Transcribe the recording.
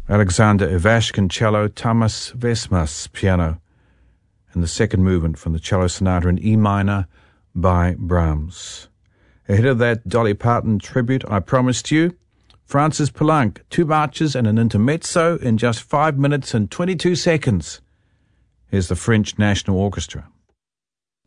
Alexander Ivashkin cello, Tamas Vesmas piano, and the second movement from the cello sonata in E minor by Brahms. Ahead of that Dolly Parton tribute I promised you, Francis Poulenc, 2 marches and an intermezzo in just 5 minutes and 22 seconds. Here's the French National Orchestra.